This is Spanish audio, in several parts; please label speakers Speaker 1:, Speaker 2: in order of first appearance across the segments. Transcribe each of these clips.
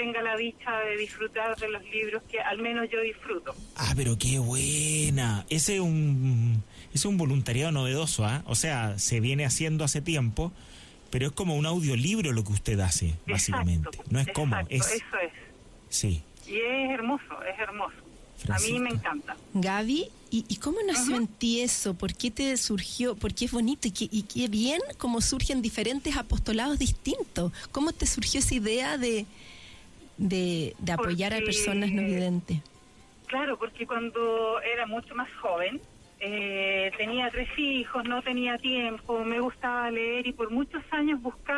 Speaker 1: tenga la dicha de disfrutar de los libros que al menos yo disfruto.
Speaker 2: Ah, pero qué buena. Ese es un voluntariado novedoso, ¿ah? O sea, se viene haciendo hace tiempo, pero es como un audiolibro lo que usted hace, básicamente.
Speaker 1: Exacto,
Speaker 2: no es como,
Speaker 1: eso es.
Speaker 2: Sí.
Speaker 1: Y es hermoso.
Speaker 2: Francisca.
Speaker 1: A mí me encanta.
Speaker 3: Gaby, ¿y cómo nació en ti eso? ¿Por qué te surgió? ¿Por qué es bonito? Y qué bien cómo surgen diferentes apostolados distintos. ¿Cómo te surgió esa idea de apoyar a personas no videntes?
Speaker 1: Claro, porque cuando era mucho más joven, tenía 3 hijos, no tenía tiempo, me gustaba leer y por muchos años busqué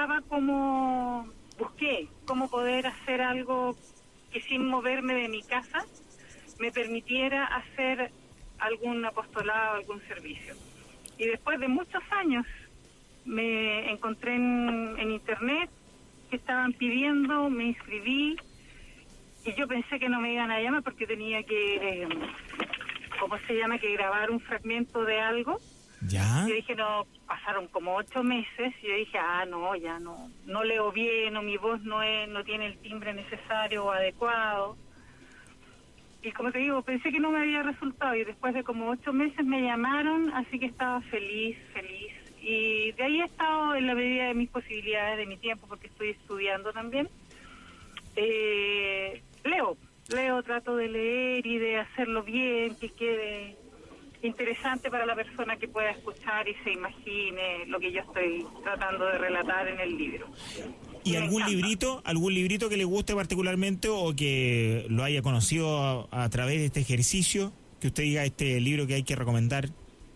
Speaker 1: cómo poder hacer algo que sin moverme de mi casa me permitiera hacer algún apostolado, algún servicio. Y después de muchos años me encontré en internet que estaban pidiendo, me inscribí y yo pensé que no me iban a llamar porque tenía que, que grabar un fragmento de algo.
Speaker 2: ¿Ya?
Speaker 1: Yo dije, no, pasaron como 8 meses y yo dije, no leo bien o mi voz no tiene el timbre necesario o adecuado. Y como te digo, pensé que no me había resultado y después de como 8 meses me llamaron, así que estaba feliz. Y de ahí he estado en la medida de mis posibilidades, de mi tiempo, porque estoy estudiando también. Leo, trato de leer y de hacerlo bien, que quede interesante para la persona que pueda escuchar y se imagine lo que yo estoy tratando de relatar en el libro.
Speaker 2: ¿Y algún librito que le guste particularmente o que lo haya conocido a través de este ejercicio? Que usted diga este libro que hay que recomendar.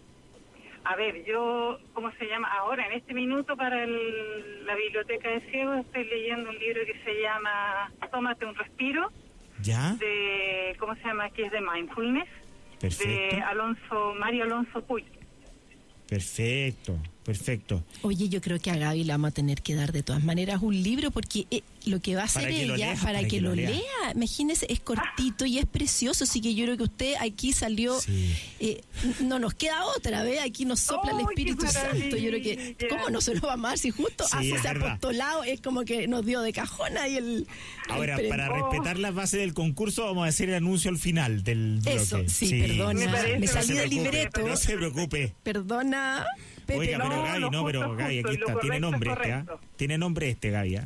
Speaker 1: A ver, yo, ahora en este minuto para la Biblioteca de Ciegos estoy leyendo un libro que se llama Tómate un respiro.
Speaker 2: ¿Ya?
Speaker 1: Que es de Mindfulness.
Speaker 2: Perfecto.
Speaker 1: De Mario Alonso Puig.
Speaker 2: Perfecto.
Speaker 3: Oye, yo creo que a Gaby le vamos a tener que dar de todas maneras un libro porque lo que va a hacer ella, para que lo lea, imagínese, es cortito y es precioso, así que yo creo que usted aquí salió, no nos queda otra vez, aquí nos sopla el Espíritu Santo, yo creo que, ¿cómo no se lo vamos a dar si justo hace ese apostolado? Es como que nos dio de cajón ahí
Speaker 2: Ahora, para respetar las bases del concurso, vamos a hacer el anuncio al final del bloque.
Speaker 3: Eso, perdona, me salí del libreto.
Speaker 2: No se preocupe.
Speaker 3: Perdona, Pepe.
Speaker 2: Oiga, pero Gaby, aquí está, tiene nombre tiene nombre Gaby,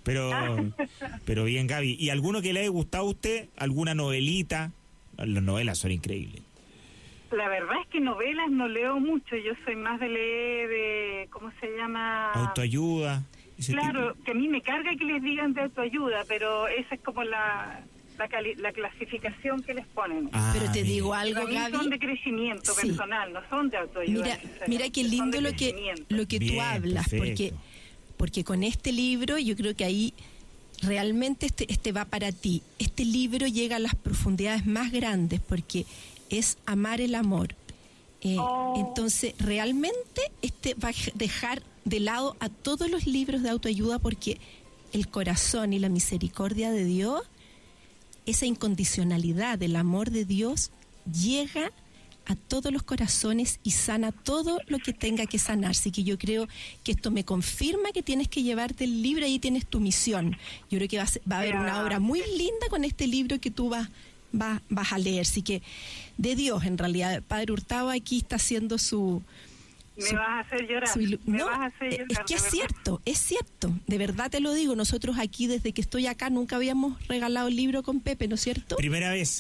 Speaker 2: pero bien, Gaby. ¿Y alguno que le haya gustado a usted? ¿Alguna novelita? Las novelas son increíbles.
Speaker 1: La verdad es que novelas no leo mucho, yo soy más de leer
Speaker 2: autoayuda.
Speaker 1: Claro, que a mí me carga que les digan de autoayuda, pero esa es como la clasificación que les ponen.
Speaker 3: Pero te digo algo, Gaby,
Speaker 1: son de crecimiento personal, no son de autoayuda.
Speaker 3: Mira qué lindo lo que tú hablas, porque con este libro yo creo que ahí realmente este va para ti. Este libro llega a las profundidades más grandes porque es amar el amor. Entonces realmente va a dejar de lado a todos los libros de autoayuda porque el corazón y la misericordia de Dios, esa incondicionalidad del amor de Dios llega a todos los corazones y sana todo lo que tenga que sanar. Así que yo creo que esto me confirma que tienes que llevarte el libro, ahí tienes tu misión. Yo creo que va a haber una obra muy linda con este libro que tú vas a leer. Así que de Dios, en realidad, Padre Hurtado aquí está haciendo
Speaker 1: Me vas a hacer llorar.
Speaker 3: Es que es cierto, de verdad te lo digo. Nosotros aquí, desde que estoy acá, nunca habíamos regalado el libro con Pepe, ¿no es cierto?
Speaker 2: Primera vez.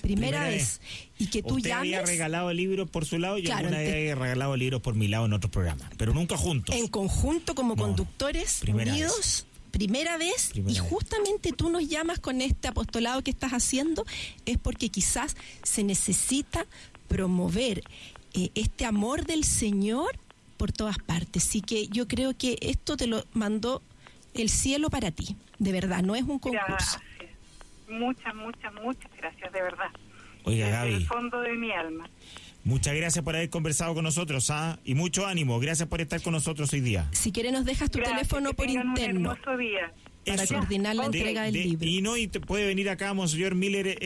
Speaker 3: Y que tú
Speaker 2: Usted
Speaker 3: llames.
Speaker 2: había regalado libros por su lado y yo alguna vez había regalado libros por mi lado en otro programa, pero nunca juntos.
Speaker 3: En conjunto, como conductores unidos. Primera vez, y justamente tú nos llamas con este apostolado que estás haciendo, es porque quizás se necesita promover este amor del Señor por todas partes. Así que yo creo que esto te lo mandó el cielo para ti, de verdad, no es un concurso.
Speaker 1: Muchas gracias, de verdad.
Speaker 2: Oiga, Gaby,
Speaker 1: desde el fondo de mi alma.
Speaker 2: Muchas gracias por haber conversado con nosotros, y mucho ánimo. Gracias por estar con nosotros hoy día.
Speaker 3: Si quieres nos dejas tu teléfono por interno.
Speaker 1: Un hermoso día.
Speaker 3: Para coordinar la entrega del libro.
Speaker 2: Y te puede venir acá a Monseñor Miller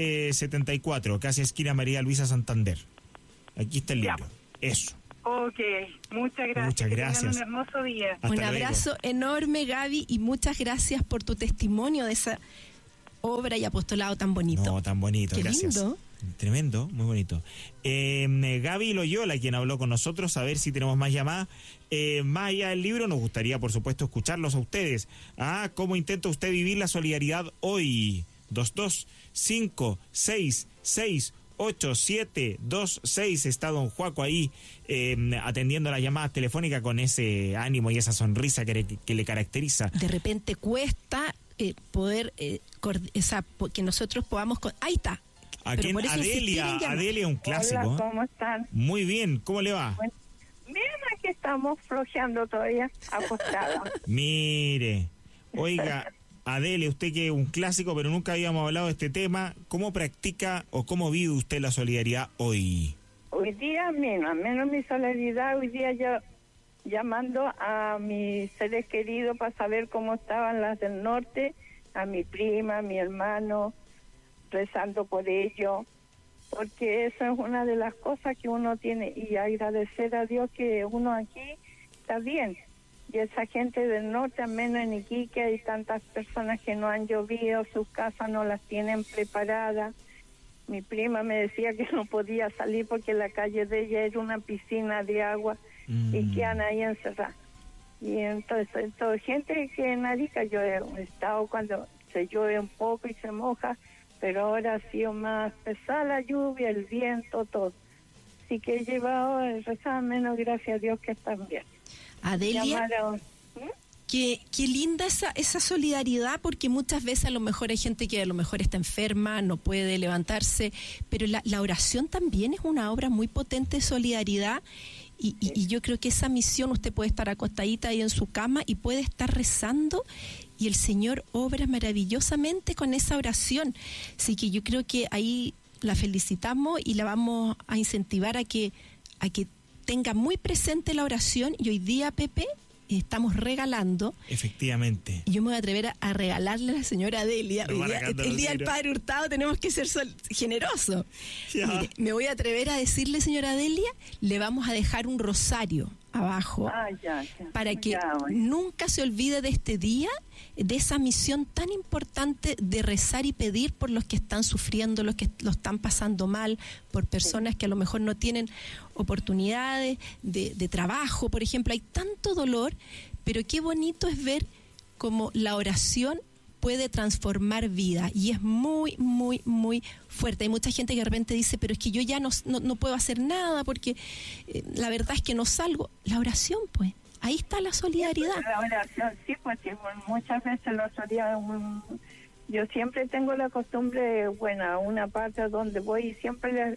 Speaker 2: 74, casi esquina María Luisa Santander. Aquí está el libro. Eso.
Speaker 1: Ok, muchas gracias.
Speaker 2: Muchas gracias.
Speaker 1: Que tengan un hermoso día.
Speaker 3: Un abrazo enorme, Gaby, y muchas gracias por tu testimonio de esa obra y apostolado tan bonito.
Speaker 2: No, tan bonito,
Speaker 3: Qué
Speaker 2: gracias.
Speaker 3: Lindo.
Speaker 2: Tremendo, muy bonito. Gaby Loyola, quien habló con nosotros, a ver si tenemos más llamadas. Más allá del libro, nos gustaría, por supuesto, escucharlos a ustedes. ¿Cómo intenta usted vivir la solidaridad hoy? 225668726. Está don Juaco ahí atendiendo las llamadas telefónicas con ese ánimo y esa sonrisa que le caracteriza.
Speaker 3: De repente cuesta poder que nosotros podamos... Ahí está.
Speaker 2: Aquí en Adelia, un clásico.
Speaker 4: Hola, ¿cómo están?
Speaker 2: Muy bien, ¿cómo le va?
Speaker 4: Bueno, bien, aquí estamos flojeando todavía, acostados.
Speaker 2: Mire, oiga, Adelia, usted que es un clásico, pero nunca habíamos hablado de este tema. ¿Cómo practica o cómo vive usted la solidaridad hoy?
Speaker 4: Hoy día, menos mi solidaridad, hoy día yo llamando a mis seres queridos para saber cómo estaban las del norte, a mi prima, a mi hermano, rezando por ello, porque eso es una de las cosas que uno tiene, y agradecer a Dios que uno aquí está bien. Y esa gente del norte, al menos en Iquique, hay tantas personas que no han llovido, sus casas no las tienen preparadas. Mi prima me decía que no podía salir porque la calle de ella era una piscina de agua y quedan ahí encerradas. Y entonces gente que en Arica yo he estado cuando se llueve un poco y se moja, pero ahora ha sido más pesada la lluvia, el viento, todo. Así que he llevado, rezado menos, gracias a Dios que están bien.
Speaker 3: Adelia, qué linda esa solidaridad, porque muchas veces a lo mejor hay gente que a lo mejor está enferma, no puede levantarse, pero la oración también es una obra muy potente de solidaridad. Y yo creo que esa misión, usted puede estar acostadita ahí en su cama y puede estar rezando y el Señor obra maravillosamente con esa oración. Así que yo creo que ahí la felicitamos y la vamos a incentivar a que tenga muy presente la oración. Y hoy día, Pepe, estamos regalando.
Speaker 2: Efectivamente.
Speaker 3: Yo me voy a atrever a regalarle a la señora Adelia. El día del Padre Hurtado tenemos que ser generosos. Mire, me voy a atrever a decirle, señora Adelia, le vamos a dejar un rosario abajo para que nunca se olvide de este día, de esa misión tan importante de rezar y pedir por los que están sufriendo, los que lo están pasando mal, por personas que a lo mejor no tienen oportunidades de trabajo, por ejemplo. Hay tanto dolor, pero qué bonito es ver cómo la oración puede transformar vida, y es muy, muy, muy fuerte. Hay mucha gente que de repente dice, pero es que yo ya no puedo hacer nada porque la verdad es que no salgo. La oración, pues, ahí está la solidaridad.
Speaker 4: La oración, sí, pues muchas veces los días yo siempre tengo la costumbre, a una parte donde voy y siempre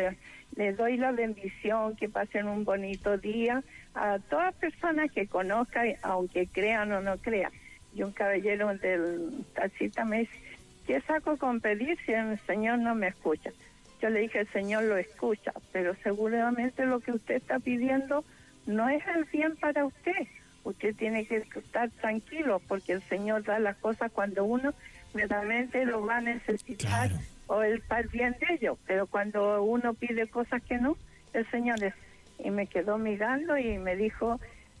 Speaker 4: le doy la bendición, que pasen un bonito día a todas personas que conozcan, aunque crean o no crean. Y un caballero del taxista me dice, ¿qué saco con pedir si el Señor no me escucha? Yo le dije, el Señor lo escucha, pero seguramente lo que usted está pidiendo no es el bien para usted. Usted tiene que estar tranquilo, porque el Señor da las cosas cuando uno verdaderamente lo va a necesitar, claro, o para el bien de ellos. Pero cuando uno pide cosas que no, el Señor es... Y me quedó mirando y me dijo...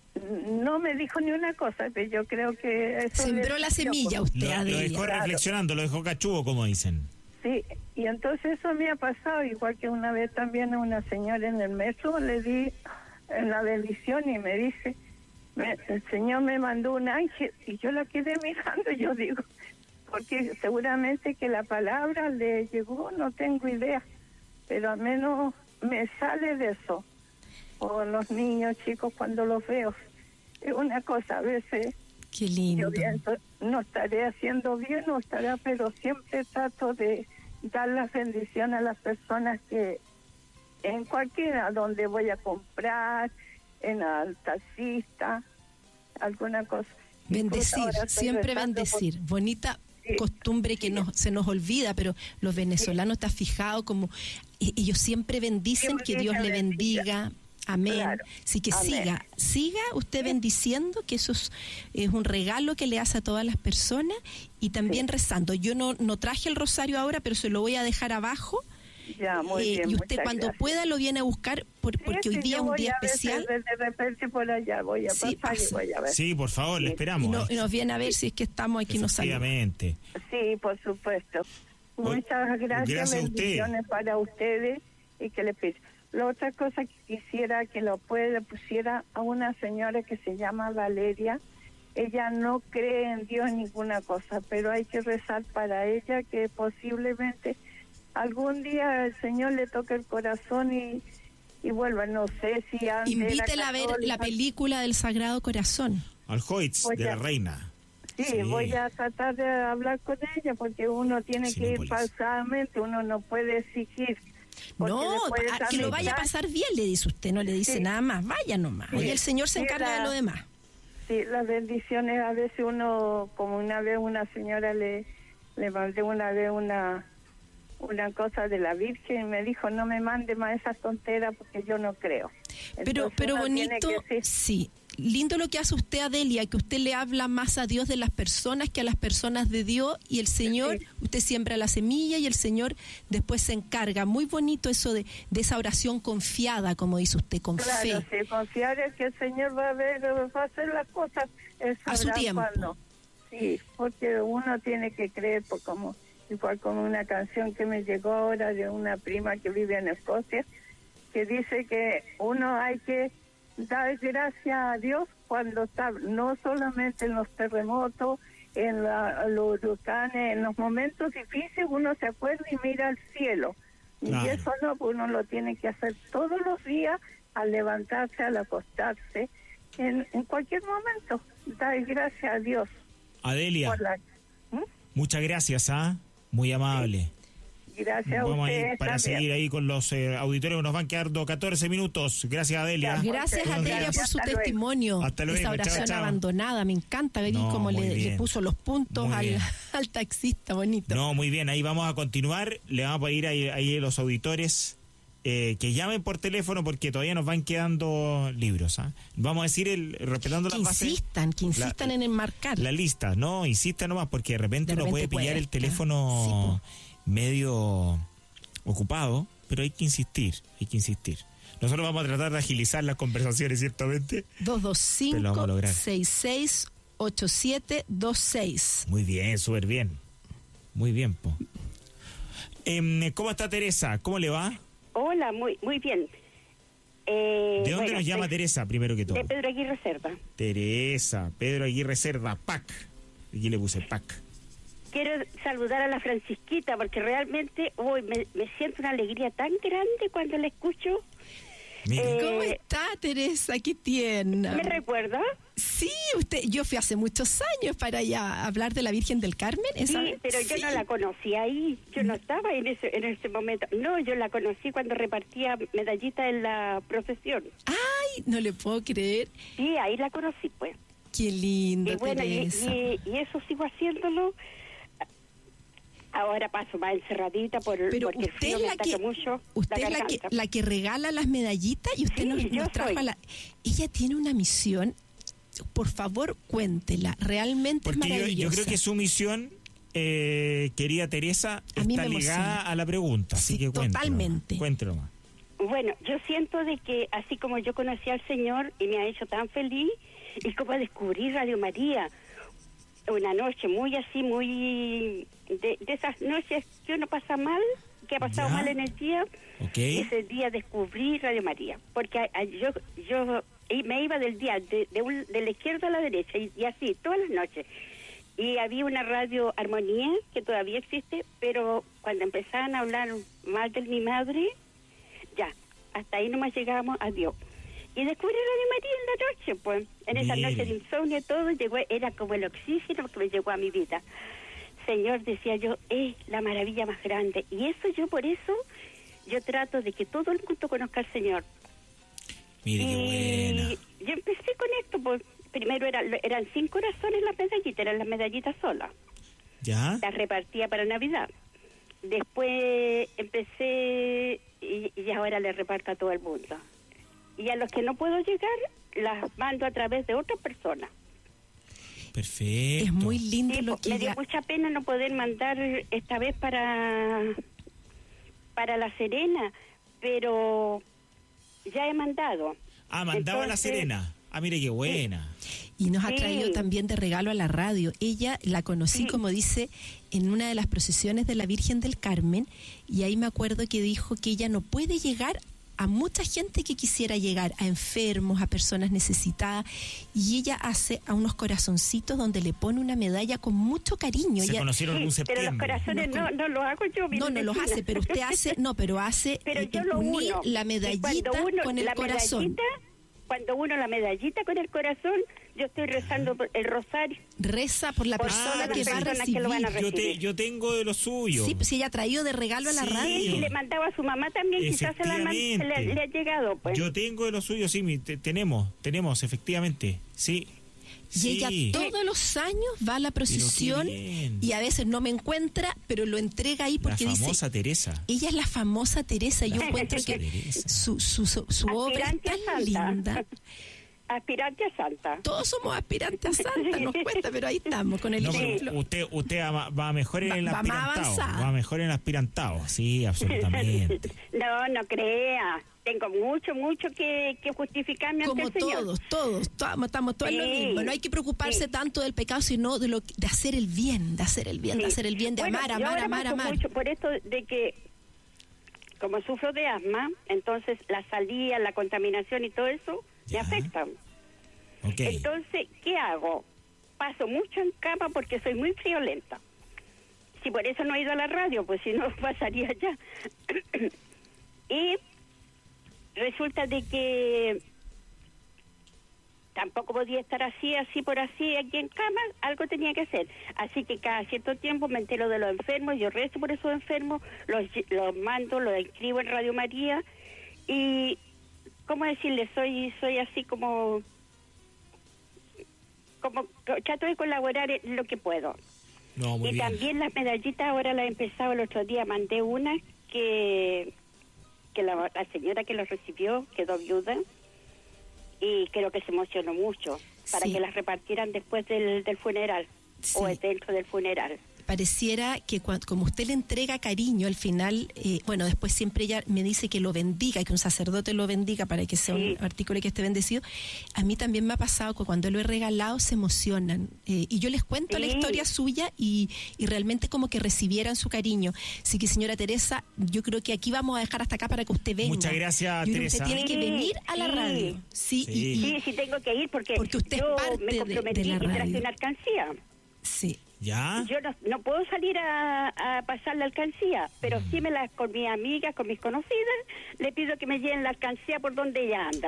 Speaker 4: No me dijo ni una cosa, pero yo creo que eso
Speaker 3: sembró la semilla usted.
Speaker 2: Lo dejó reflexionando, lo dejó cachudo, como dicen.
Speaker 4: Sí, y entonces eso me ha pasado, igual que una vez también a una señora en el metro le di en la bendición y me dice, el Señor me mandó un ángel, y yo la quedé mirando, yo digo, porque seguramente que la palabra le llegó, no tengo idea, pero al menos me sale de eso. O los niños chicos cuando los veo, es una cosa a veces.
Speaker 3: Qué lindo.
Speaker 4: Yo pienso, no estaré haciendo bien, pero siempre trato de dar la bendición a las personas que en cualquiera, donde voy a comprar, en el taxista, alguna cosa.
Speaker 3: Bendecir, siempre bendecir. Bonita costumbre que se nos olvida, pero los venezolanos, ¿te has fijado como ellos siempre bendicen? Que Dios le bendiga. Amén. Claro. Así que amén. Siga usted bendiciendo, que eso es un regalo que le hace a todas las personas, y también rezando. Yo no traje el rosario ahora, pero se lo voy a dejar abajo
Speaker 4: Ya, muy bien.
Speaker 3: Y usted cuando pueda lo viene a buscar porque hoy día es un día especial.
Speaker 4: De repente por allá voy a pasar y voy a ver.
Speaker 2: Sí, por favor, le esperamos.
Speaker 3: Y nos viene a ver si es que estamos aquí, nos saluda.
Speaker 4: Sí, por supuesto. Muchas gracias, bendiciones para ustedes y que le pido. La otra cosa que quisiera que lo pusiera a una señora que se llama Valeria. Ella no cree en Dios ninguna cosa, pero hay que rezar para ella que posiblemente algún día el Señor le toque el corazón y vuelva. No sé si antes
Speaker 3: invítela a ver la película del Sagrado Corazón.
Speaker 2: Al Hoyts de la Reina.
Speaker 4: Sí, voy a tratar de hablar con ella porque uno tiene que ir pausadamente, uno no puede exigir.
Speaker 3: No, que lo vaya a pasar bien, le dice usted, no le dice nada más, vaya nomás. Y el Señor se encarga de lo demás.
Speaker 4: Sí, las bendiciones, a veces uno, como una vez una señora le mandé una vez una cosa de la Virgen y me dijo, no me mande más esas tonteras porque yo no creo. Entonces,
Speaker 3: pero bonito, sí, lindo lo que hace usted, Adelia, que usted le habla más a Dios de las personas que a las personas de Dios, y el Señor, usted siembra la semilla y el Señor después se encarga. Muy bonito eso de esa oración confiada, como dice usted, con fe.
Speaker 4: Claro, sí, confiar es que el Señor va a hacer las cosas
Speaker 3: a su tiempo.
Speaker 4: Sí, porque uno tiene que creer, igual como una canción que me llegó ahora de una prima que vive en Escocia, que dice que uno hay que dar gracias a Dios cuando está, no solamente en los terremotos, en los huracanes, en los momentos difíciles uno se acuerda y mira al cielo. Claro. Y eso no, uno lo tiene que hacer todos los días, al levantarse, al acostarse, en cualquier momento. Dar gracias a Dios.
Speaker 2: Adelia, muchas gracias, muy amable.
Speaker 4: Gracias a
Speaker 2: Vamos
Speaker 4: ustedes
Speaker 2: a ir para
Speaker 4: también.
Speaker 2: seguir ahí con los auditores, nos van quedando 14 minutos. Gracias, Adelia.
Speaker 3: Gracias, Adelia, por su testimonio.
Speaker 2: Hasta luego.
Speaker 3: Esa oración abandonada, me encanta ver cómo le puso los puntos al taxista, bonito.
Speaker 2: No, muy bien, ahí vamos a continuar. Le vamos a pedir ahí a los auditores que llamen por teléfono porque todavía nos van quedando libros. Vamos a decir, respetando las bases.
Speaker 3: Que insistan en enmarcar.
Speaker 2: La lista, no, insistan nomás porque de repente uno puede pillar el teléfono medio ocupado, pero hay que insistir. Nosotros vamos a tratar de agilizar las conversaciones, ciertamente.
Speaker 3: 225-668726.
Speaker 2: Muy bien, súper bien. Muy bien, po. ¿Cómo está Teresa? ¿Cómo le va?
Speaker 5: Hola, muy bien.
Speaker 2: ¿De dónde nos llama Teresa, primero que todo?
Speaker 5: De Pedro Aguirre Cerda.
Speaker 2: Teresa, Pedro Aguirre Cerda, PAC. Aquí le puse PAC.
Speaker 5: Quiero saludar a la Francisquita porque realmente hoy me siento una alegría tan grande cuando la escucho.
Speaker 3: ¿Cómo está, Teresa? Qué tierna.
Speaker 5: ¿Me recuerda?
Speaker 3: Sí, yo fui hace muchos años para allá a hablar de la Virgen del Carmen.
Speaker 5: Sí, pero yo no la conocí ahí. Yo no estaba en ese momento. No, yo la conocí cuando repartía medallitas en la procesión.
Speaker 3: ¡Ay! No le puedo creer.
Speaker 5: Sí, ahí la conocí, pues.
Speaker 3: Qué lindo,
Speaker 5: y bueno,
Speaker 3: Teresa.
Speaker 5: Y eso sigo haciéndolo. Ahora paso más encerradita porque el frío me ataca mucho.
Speaker 3: Usted es la que regala las medallitas y usted nos trajo Ella tiene una misión, por favor, cuéntela, realmente
Speaker 2: porque
Speaker 3: es maravillosa.
Speaker 2: Yo creo que su misión, querida Teresa, está ligada a la pregunta, así que
Speaker 3: totalmente.
Speaker 2: Cuéntelo más.
Speaker 5: Bueno, yo siento de que así como yo conocí al Señor y me ha hecho tan feliz, es como descubrir Radio María. Una noche muy de esas noches que uno pasa mal, que ha pasado mal en el día. Ese día descubrí Radio María, porque yo me iba del día de la izquierda a la derecha y así todas las noches. Y había una radio Armonía que todavía existe, pero cuando empezaban a hablar mal de mi madre, ya, hasta ahí nomás llegábamos a Dios. Y descubrí Radio María en la noche, pues. En esa noche de insomnio todo llegó, era como el oxígeno que me llegó a mi vida. Señor, decía yo, es la maravilla más grande. Y por eso, yo trato de que todo el mundo conozca al Señor.
Speaker 2: Mire, qué buena.
Speaker 5: Yo empecé con esto, pues. Primero eran 5 corazones las medallitas, eran las medallitas solas.
Speaker 2: ¿Ya?
Speaker 5: Las repartía para Navidad. Después empecé y ahora le reparto a todo el mundo. Y a los que no puedo llegar, las mando a través de otras personas.
Speaker 2: Perfecto.
Speaker 3: Es muy lindo lo que
Speaker 5: me dio mucha pena no poder mandar esta vez para para La Serena, pero ya he mandado.
Speaker 2: Mandado a La Serena. Mire qué buena.
Speaker 3: Y nos ha traído también de regalo a la radio. Ella la conocí, como dice, en una de las procesiones de la Virgen del Carmen, y ahí me acuerdo que dijo que ella no puede llegar a mucha gente que quisiera llegar, a enfermos, a personas necesitadas, y ella hace a unos corazoncitos donde le pone una medalla con mucho cariño.
Speaker 2: Se conocieron en un septiembre.
Speaker 5: Pero los corazones no los hago yo.
Speaker 3: No los hace, pero usted hace, pero yo lo unir uno, la medallita con el corazón.
Speaker 5: Cuando uno la medallita con el corazón, yo estoy rezando el rosario.
Speaker 3: Reza por la persona que va a recibir.
Speaker 5: Que lo van a recibir.
Speaker 2: Yo tengo de lo suyo.
Speaker 3: Sí, pues ella ha traído de regalo a la radio.
Speaker 5: Sí, le mandaba a su mamá también, quizás le ha llegado. Pues.
Speaker 2: Yo tengo de lo suyo, sí, tenemos, efectivamente, sí.
Speaker 3: Y ella todos los años va a la procesión y a veces no me encuentra, pero lo entrega ahí porque dice... La
Speaker 2: famosa Teresa.
Speaker 3: Ella es la famosa Teresa. Yo encuentro que su obra es tan linda.
Speaker 5: Aspirante a santa.
Speaker 3: Todos somos aspirantes a santa, nos cuesta, pero ahí estamos con el ejemplo.
Speaker 2: Usted va mejor en el aspirantado. Va mejor en el aspirantado, sí, absolutamente.
Speaker 5: No crea. Tengo mucho que justificarme ante el Señor.
Speaker 3: Todos estamos todos en lo mismo. No hay que preocuparse tanto del pecado, sino de hacer el bien, de bueno, amar.
Speaker 5: Mucho por esto de que, como sufro de asma, entonces la salida, la contaminación y todo eso me afectan.
Speaker 2: Okay.
Speaker 5: Entonces, ¿qué hago? Paso mucho en cama porque soy muy friolenta. Si por eso no he ido a la radio, pues si no pasaría ya. Y resulta de que tampoco podía estar así aquí en cama, algo tenía que hacer. Así que cada cierto tiempo me entero de los enfermos, yo rezo por esos enfermos, los mando, los escribo en Radio María y, ¿cómo decirle? Soy así como trato de colaborar en lo que puedo.
Speaker 2: No, muy
Speaker 5: y
Speaker 2: bien.
Speaker 5: También las medallitas ahora las he empezado el otro día, mandé una que la señora que los recibió quedó viuda y creo que se emocionó mucho para que las repartieran después del funeral o dentro del funeral.
Speaker 3: Pareciera que como usted le entrega cariño al final, después siempre ella me dice que lo bendiga, que un sacerdote lo bendiga para que sea un artículo que esté bendecido. A mí también me ha pasado que cuando lo he regalado se emocionan y yo les cuento la historia suya y realmente como que recibieran su cariño. Así que, señora Teresa, yo creo que aquí vamos a dejar hasta acá para que usted venga.
Speaker 2: Muchas gracias, Teresa.
Speaker 3: Usted tiene que venir a la radio.
Speaker 5: Sí, tengo que ir porque
Speaker 3: usted es parte
Speaker 5: me comprometí
Speaker 3: de la radio.
Speaker 5: Y traje una alcancía.
Speaker 3: Sí.
Speaker 2: ¿Ya?
Speaker 5: Yo no puedo salir a pasar la alcancía, pero sí con mis amigas, con mis conocidas, le pido que me lleven la alcancía por donde ella anda.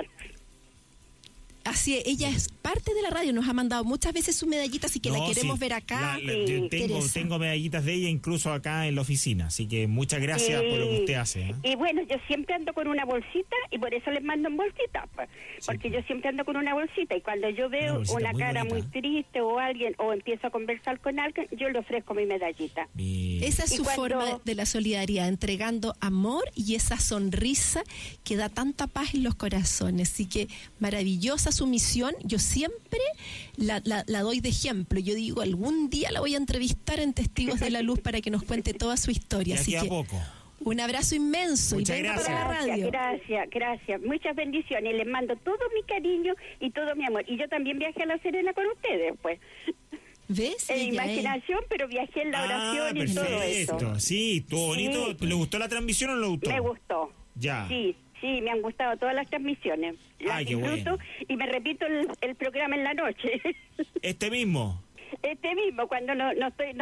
Speaker 3: Así es, ella es parte de la radio, nos ha mandado muchas veces su medallita, así que la queremos ver acá.
Speaker 2: Tengo medallitas de ella incluso acá en la oficina, así que muchas gracias por lo que usted hace.
Speaker 5: Y bueno, yo siempre ando con una bolsita y por eso les mando en bolsita, porque yo siempre ando con una bolsita y cuando yo veo una cara muy triste o alguien o empiezo a conversar con alguien, yo le ofrezco mi medallita.
Speaker 2: Bien.
Speaker 3: Esa es su forma de la solidaridad, entregando amor y esa sonrisa que da tanta paz en los corazones, así que maravillosa su misión. Yo siempre la doy de ejemplo. Yo digo, algún día la voy a entrevistar en Testigos de la Luz para que nos cuente toda su historia. Así que
Speaker 2: poco.
Speaker 3: Un abrazo inmenso.
Speaker 2: Muchas
Speaker 3: y venga
Speaker 2: gracias.
Speaker 3: para la radio.
Speaker 5: Gracias. Muchas bendiciones. Les mando todo mi cariño y todo mi amor. Y yo también viajé a La Serena con ustedes, pues.
Speaker 3: ¿Ves?
Speaker 5: En imaginación, pero viajé en la oración y todo eso.
Speaker 2: Sí, estuvo bonito. ¿Le gustó la transmisión o no le gustó?
Speaker 5: Me gustó.
Speaker 2: Ya.
Speaker 5: Sí, me han gustado todas las transmisiones. Las disfruto
Speaker 2: bueno.
Speaker 5: Y me repito el programa en la noche.
Speaker 2: ¿Este mismo?
Speaker 5: Cuando no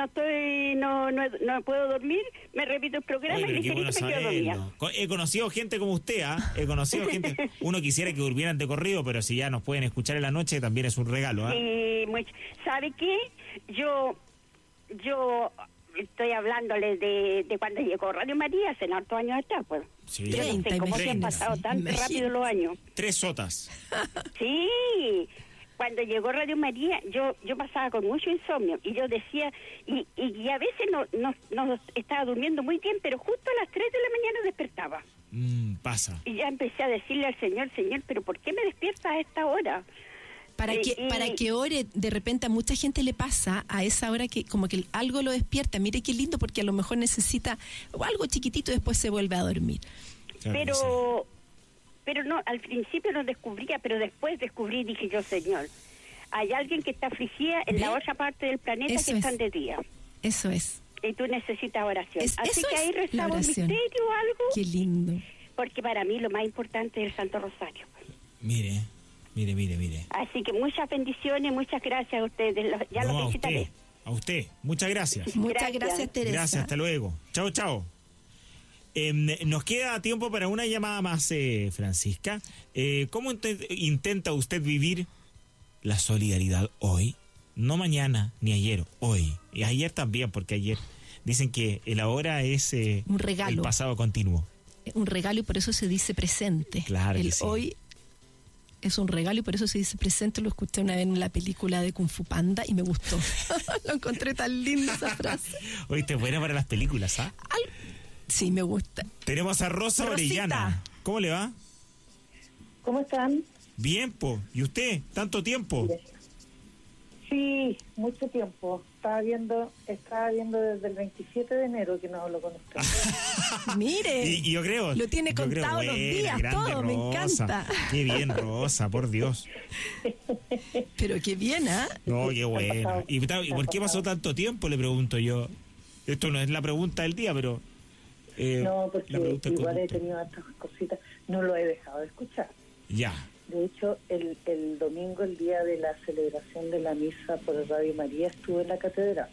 Speaker 5: puedo dormir, me repito el programa y me quedo dormida.
Speaker 2: He conocido gente como usted, He conocido gente. Uno quisiera que durmieran de corrido, pero si ya nos pueden escuchar en la noche, también es un regalo,
Speaker 5: Sí, ¿sabe qué? Yo estoy hablándole de cuando llegó Radio María, hace hartos años atrás, pues.
Speaker 2: Sí.
Speaker 5: Yo no sé cómo se han pasado tan rápido los años.
Speaker 2: 3 sotas.
Speaker 5: Sí, cuando llegó Radio María, yo pasaba con mucho insomnio y yo decía, y a veces no estaba durmiendo muy bien, pero justo a las 3 de la mañana despertaba.
Speaker 2: Pasa.
Speaker 5: Y ya empecé a decirle al Señor, pero ¿por qué me despiertas a esta hora?
Speaker 3: para que ore. De repente a mucha gente le pasa a esa hora que como que algo lo despierta. Mire qué lindo, porque a lo mejor necesita algo chiquitito y después se vuelve a dormir.
Speaker 5: Claro, pero no, al principio no descubría, pero después descubrí, dije yo, Señor, hay alguien que está afligida en la otra parte del planeta que están de día.
Speaker 3: Eso es.
Speaker 5: Y tú necesitas oración. Así que ahí
Speaker 3: la
Speaker 5: rezamos un
Speaker 3: oración.
Speaker 5: misterio o algo.
Speaker 3: Qué lindo.
Speaker 5: Porque para mí lo más importante es el Santo Rosario.
Speaker 2: Mire.
Speaker 5: Así que muchas bendiciones, muchas gracias a ustedes. Ya los visitaré.
Speaker 2: A usted. Muchas gracias.
Speaker 3: Muchas gracias, Teresa.
Speaker 2: Gracias, hasta luego. Chao. Nos queda tiempo para una llamada más, Francisca. ¿Cómo intenta usted vivir la solidaridad hoy? No mañana ni ayer, hoy. Y ayer también, porque ayer dicen que el ahora es
Speaker 3: un regalo.
Speaker 2: El pasado continuo.
Speaker 3: Un regalo y por eso se dice presente.
Speaker 2: Claro que sí.
Speaker 3: Hoy es un regalo y por eso se dice presente. Lo escuché una vez en la película de Kung Fu Panda y me gustó. Lo encontré tan linda esa frase.
Speaker 2: Oíste, buena para las películas, ¿ah?
Speaker 3: Sí, me gusta.
Speaker 2: Tenemos a Rosa Orellana. ¿Cómo le va?
Speaker 6: ¿Cómo están?
Speaker 2: Bien, po. ¿Y usted? ¿Tanto tiempo?
Speaker 6: Sí, mucho tiempo. Estaba viendo desde el 27 de enero que no hablo con usted.
Speaker 3: Mire,
Speaker 2: y yo creo.
Speaker 3: Lo tiene contado los días, todo,
Speaker 2: Rosa.
Speaker 3: me encanta.
Speaker 2: Qué bien, Rosa, por Dios.
Speaker 3: Pero qué bien, ¿ah?
Speaker 2: No, qué bueno. ¿Y por qué pasó tanto tiempo? Le pregunto yo. Esto no es la pregunta del día, pero...
Speaker 6: no, porque igual he tenido otras cositas. No lo he dejado de escuchar.
Speaker 2: Ya.
Speaker 6: De hecho, el domingo, el día de la celebración de la misa por Radio María, estuve en la catedral.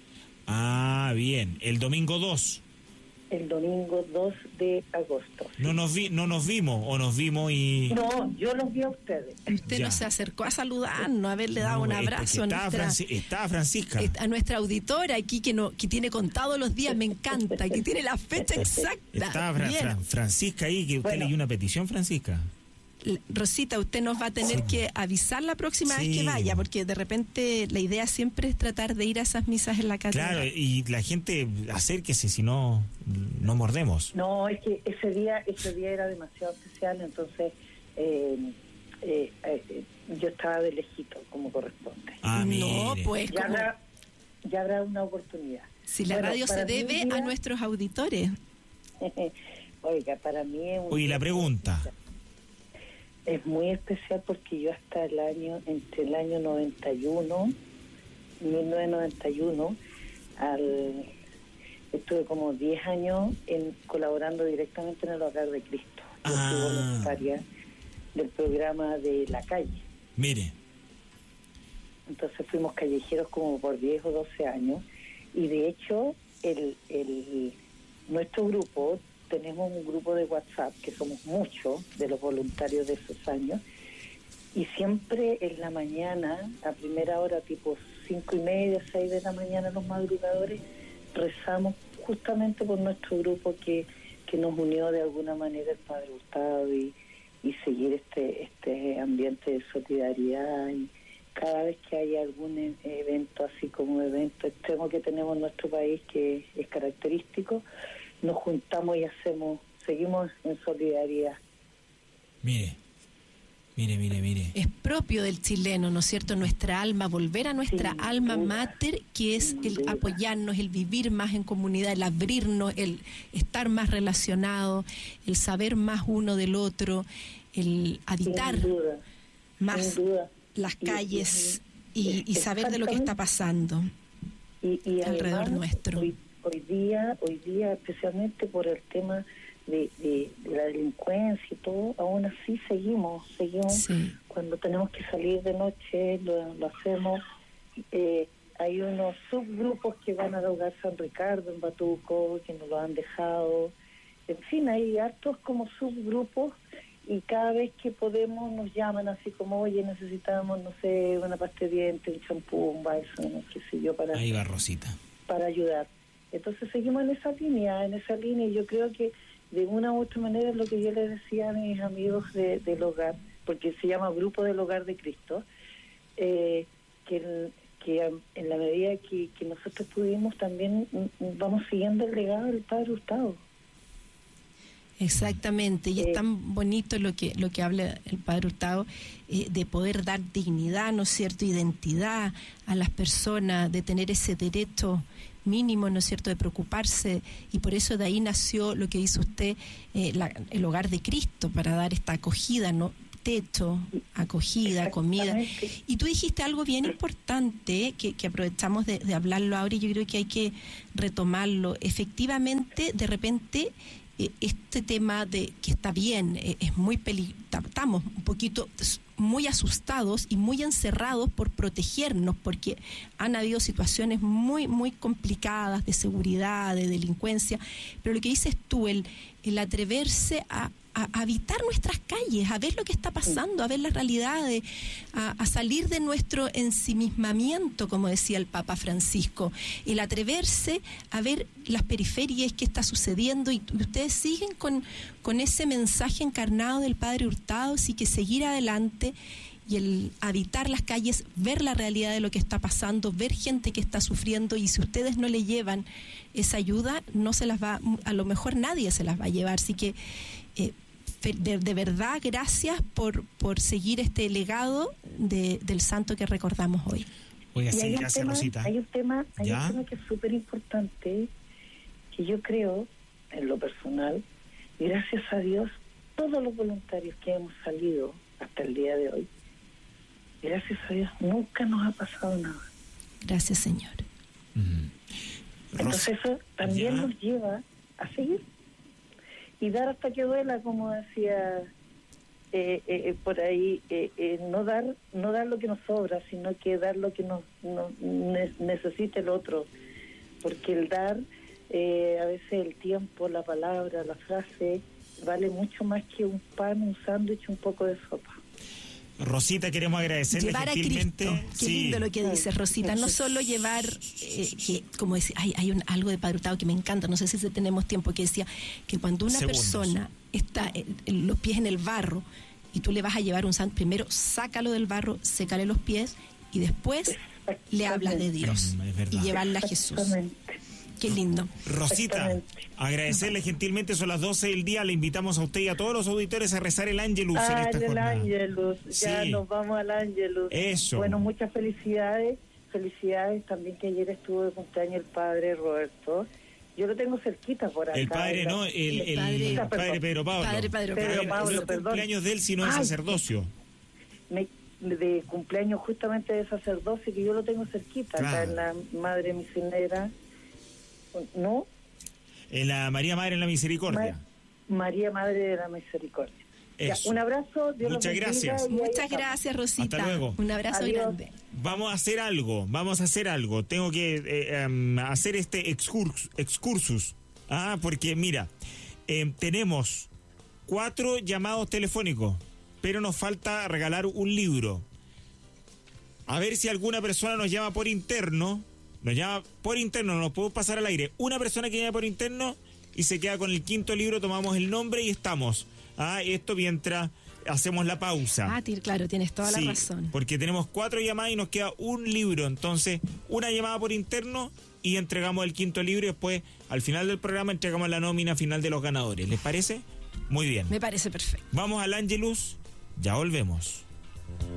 Speaker 2: Ah, bien. El domingo 2.
Speaker 6: El domingo 2 de agosto.
Speaker 2: No nos vimos, o nos vimos y...
Speaker 6: No, yo los vi a ustedes.
Speaker 3: Usted no se acercó a saludarnos, a haberle dado un abrazo
Speaker 2: estaba Francisca.
Speaker 3: A nuestra auditora aquí que tiene contado los días, me encanta, que tiene la fecha exacta.
Speaker 2: Estaba Francisca ahí, que usted leyó una petición, Francisca.
Speaker 3: Rosita, usted nos va a tener que avisar la próxima vez que vaya, porque de repente la idea siempre es tratar de ir a esas misas en la catedral.
Speaker 2: Claro, y la gente acérquese, si no mordemos.
Speaker 6: No, es que ese día era demasiado especial, entonces yo estaba de lejito, como corresponde.
Speaker 3: No, pues
Speaker 6: ya habrá una oportunidad.
Speaker 3: Si la radio se debe a nuestros auditores.
Speaker 6: Oiga, para mí es
Speaker 2: Oye, la pregunta...
Speaker 6: Es muy especial porque yo hasta entre el año 1991, estuve como 10 años colaborando directamente en el Hogar de Cristo. Yo fui voluntaria del programa de La Calle.
Speaker 2: Mire.
Speaker 6: Entonces fuimos callejeros como por 10 o 12 años y de hecho nuestro grupo... Tenemos un grupo de WhatsApp, que somos muchos de los voluntarios de esos años, y siempre en la mañana, a primera hora, tipo 5:30, 6 de la mañana, los madrugadores, rezamos justamente por nuestro grupo que nos unió de alguna manera el Padre Gustavo y seguir este ambiente de solidaridad. Y cada vez que hay algún evento, así como evento extremo que tenemos en nuestro país, que es característico, nos juntamos y seguimos en solidaridad.
Speaker 2: Mire.
Speaker 3: Es propio del chileno, ¿no es cierto? Nuestra alma, volver a nuestra alma mater, que es el apoyarnos, el vivir más en comunidad, el abrirnos, el estar más relacionado, el saber más uno del otro, el habitar más las calles y saber de lo que está pasando
Speaker 6: y
Speaker 3: alrededor
Speaker 6: además,
Speaker 3: nuestro.
Speaker 6: Hoy día, especialmente por el tema de la delincuencia y todo, aún así seguimos. Sí. Cuando tenemos que salir de noche, lo hacemos. Hay unos subgrupos que van al Hogar San Ricardo en Batuco, que nos lo han dejado. En fin, hay hartos como subgrupos y cada vez que podemos nos llaman así como, oye, necesitamos, no sé, una pasta de dientes, un champú, un bálsamo, qué sé yo,
Speaker 2: Ahí va Rosita.
Speaker 6: Para ayudar. Entonces seguimos en esa línea, y yo creo que de una u otra manera es lo que yo les decía a mis amigos del hogar, porque se llama Grupo del Hogar de Cristo, que en la medida que nosotros pudimos también vamos siguiendo el legado del Padre Hurtado.
Speaker 3: Exactamente, y es tan bonito lo que habla el Padre Hurtado, de poder dar dignidad, ¿no es cierto?, identidad a las personas, de tener ese derecho mínimo, ¿no es cierto?, de preocuparse, y por eso de ahí nació lo que dice usted, el hogar de Cristo, para dar esta acogida, ¿no?, techo, acogida, comida. Y tú dijiste algo bien importante que aprovechamos de hablarlo ahora, y yo creo que hay que retomarlo. Efectivamente, de repente, este tema de que está bien, es muy estamos un poquito muy asustados y muy encerrados por protegernos, porque han habido situaciones muy, muy complicadas de seguridad, de delincuencia, pero lo que dices tú, el atreverse a habitar nuestras calles, a ver lo que está pasando, a ver las realidades, a salir de nuestro ensimismamiento, como decía el Papa Francisco, el atreverse a ver las periferias, qué está sucediendo, y ustedes siguen con ese mensaje encarnado del Padre Hurtado, así que seguir adelante y el habitar las calles, ver la realidad de lo que está pasando, ver gente que está sufriendo, y si ustedes no le llevan esa ayuda, no se las va, a lo mejor nadie se las va a llevar, así que de verdad, gracias por seguir este legado del santo que recordamos hoy.
Speaker 2: Oiga, sí, gracias, Rosita.
Speaker 6: Hay un tema que es súper importante, que yo creo, en lo personal, y gracias a Dios, todos los voluntarios que hemos salido hasta el día de hoy, gracias a Dios, nunca nos ha pasado nada.
Speaker 3: Gracias, Señor.
Speaker 6: Entonces eso también nos lleva a seguir y dar hasta que duela, como decía por ahí, no dar lo que nos sobra, sino que dar lo que nos necesita el otro, porque el dar, a veces el tiempo, la palabra, la frase, vale mucho más que un pan, un sándwich, un poco de sopa.
Speaker 2: Rosita, queremos agradecerle
Speaker 3: llevar
Speaker 2: gentilmente.
Speaker 3: A Cristo. Qué lindo lo que dice Rosita, no solo llevar, que como decía, hay algo de Padre Hurtado que me encanta, no sé si tenemos tiempo, que decía que cuando una persona está los pies en el barro y tú le vas a llevar un santo, primero sácalo del barro, sécale los pies y después le hablas de Dios y llevarla a Jesús. Qué lindo.
Speaker 2: Rosita, agradecerle gentilmente, son las 12 del día, le invitamos a usted y a todos los auditores a rezar el Ángelus en esta jornada.
Speaker 6: El Ángelus, ya nos vamos al Ángelus.
Speaker 2: Eso.
Speaker 6: Bueno, muchas felicidades también, que ayer estuvo de cumpleaños el padre Roberto. Yo lo tengo cerquita por acá.
Speaker 2: El padre, ¿no? El padre Pedro Pablo.
Speaker 3: Padre Pedro Pablo,
Speaker 2: perdón. Cumpleaños de él, sino de sacerdocio.
Speaker 6: De cumpleaños justamente de sacerdocio, que yo lo tengo cerquita, acá en la Madre Misionera. ¿No?
Speaker 2: En la María Madre en la Misericordia.
Speaker 6: María Madre de la Misericordia. Ya, un abrazo. Dios
Speaker 2: Muchas gracias.
Speaker 3: Muchas gracias, Rosita.
Speaker 2: Hasta luego.
Speaker 3: Un abrazo grande.
Speaker 2: Vamos a hacer algo. Tengo que hacer este excursus. Porque mira, tenemos 4 llamados telefónicos, pero nos falta regalar un libro. A ver si alguna persona nos llama por interno. No nos podemos pasar al aire. Una persona que llama por interno y se queda con el 5.º libro, tomamos el nombre y estamos. Esto mientras hacemos la pausa.
Speaker 3: Claro, tienes toda la razón.
Speaker 2: Porque tenemos 4 llamadas y nos queda un libro. Entonces, una llamada por interno y entregamos el 5.º libro, y después, al final del programa, entregamos la nómina final de los ganadores. ¿Les parece? Muy bien.
Speaker 3: Me parece perfecto.
Speaker 2: Vamos al Ángelus, ya volvemos.